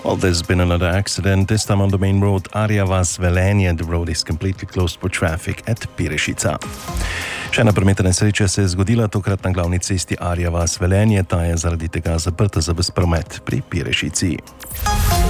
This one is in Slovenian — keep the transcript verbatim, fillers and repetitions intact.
Well, there's been another accident, this time on the main road Arja Vas-Velenje. The road is completely closed for traffic at Pirešica. Še ena prometna nesreča se je zgodila, tokrat na glavni cesti Arja Vas-Velenje, ta je zaradi tega zaprta za ves promet pri Pirešici.